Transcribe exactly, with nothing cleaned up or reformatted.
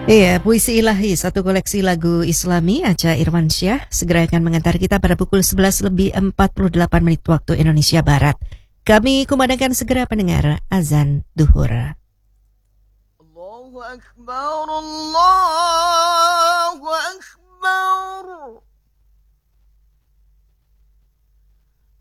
Iya, Puisi Ilahi, satu koleksi lagu Islami, Aca Irwansyah, segera akan mengantar kita pada pukul sebelas lebih empat puluh delapan menit waktu Indonesia Barat. Kami kumandangkan segera pendengar azan duhur. Allahu Akbar, Allah